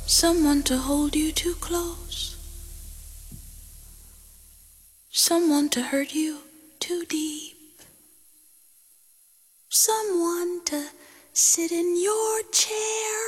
Someone to hold you too close. Someone to hurt you too deep. Someone to sit in your chair